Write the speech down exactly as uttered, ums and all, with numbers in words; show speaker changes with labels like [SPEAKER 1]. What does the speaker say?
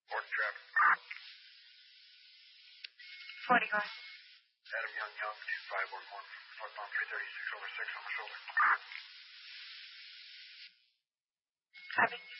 [SPEAKER 1] Port traffic.
[SPEAKER 2] forty, go ahead.
[SPEAKER 1] Adam Young Young, two five one one, southbound three thirty-six over six on my shoulder.
[SPEAKER 2] Copy.